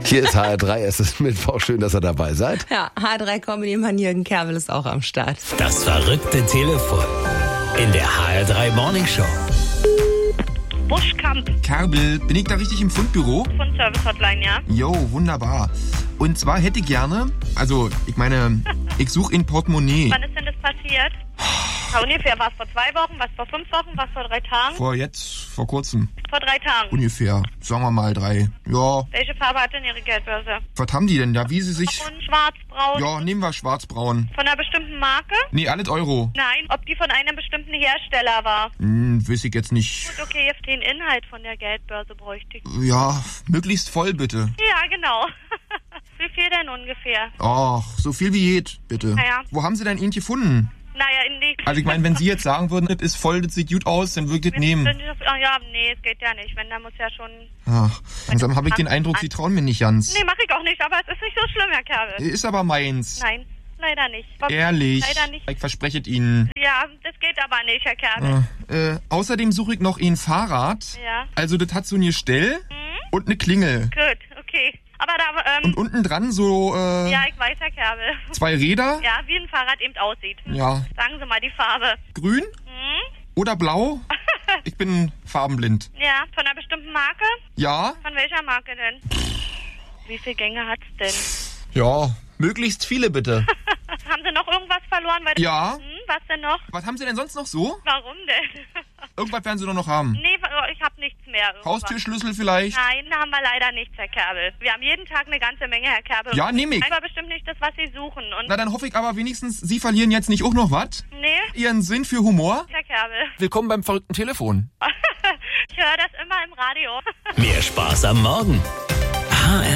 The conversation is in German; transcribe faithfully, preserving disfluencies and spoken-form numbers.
Hier ist H R drei, es ist Mittwoch, schön, dass ihr dabei seid. Ja, H R drei Comedy-Mann Jürgen Kerbel ist auch am Start. Das verrückte Telefon in der H R drei Morning Show. Buschkamp Kerbel, bin ich da richtig im Fundbüro? von Service Hotline, ja? Jo, wunderbar. Und zwar hätte ich gerne, also ich meine, ich suche ein Portemonnaie. Wann ist denn das passiert? Na, ungefähr, war es vor zwei Wochen, was vor fünf Wochen, was vor drei Tagen? Vor jetzt, vor kurzem. Vor drei Tagen. Ungefähr, sagen wir mal drei. Ja, Welche Farbe hat denn Ihre Geldbörse? was haben die denn da? Wie sie sich... Und schwarzbraun? Ja, nehmen wir schwarzbraun. Von einer bestimmten Marke? Nee, alles Euro. Nein. Ob die von einem bestimmten Hersteller war? Hm, weiß ich jetzt nicht. Gut, okay, jetzt den Inhalt von der Geldbörse bräuchte ich. Ja, möglichst voll bitte. Ja, genau. Wie viel denn ungefähr? Ach, so viel wie geht, bitte. Naja. Wo haben sie denn ihn gefunden? Naja, in die... Also ich meine, wenn Sie jetzt sagen würden, das ist voll, das sieht gut aus, dann würde ich das nehmen. Ah, ja, nee, es geht ja nicht. Wenn, dann muss ja schon... Ach, langsam habe ich den Eindruck, Sie trauen mir nicht ganz. Nee, mach ich auch nicht, aber es ist nicht so schlimm, Herr Kerbel. Ist aber meins. Nein, leider nicht. Ehrlich. Leider nicht. Ich verspreche es Ihnen. Ja, das geht aber nicht, Herr Kerbel. Äh, außerdem suche ich noch ein Fahrrad. Ja. Also das hat so ein Gestell Mhm. und eine Klingel. Gut, okay. Aber da, ähm... Und unten dran so äh, ja, ich weiß, Herr Kerbel. zwei Räder. Ja, wie ein Fahrrad eben aussieht. Ja. Sagen Sie mal die Farbe. Grün Hm? oder blau? Ich bin farbenblind. Ja, von einer bestimmten Marke? Ja? Von welcher Marke denn? Wie viele Gänge hat's denn? Ja, möglichst viele bitte. Haben Sie noch irgendwas verloren? Weil Ja. Hm, was denn noch? Was haben Sie denn sonst noch so? Warum denn? Irgendwas werden Sie doch noch haben. Nee, ich habe nichts mehr. Irgendwas. Haustürschlüssel vielleicht? Nein, da haben wir leider nichts, Herr Kerbel. Wir haben jeden Tag eine ganze Menge, Herr Kerbel. Ja, nehm ich. Aber bestimmt nicht das, was Sie suchen. Und Na, dann hoffe ich aber wenigstens, Sie verlieren jetzt nicht auch noch was? nee, Ihren Sinn für Humor? Herr Kerbel. Willkommen beim verrückten Telefon. Ich höre das immer im Radio. Mehr Spaß am Morgen. H R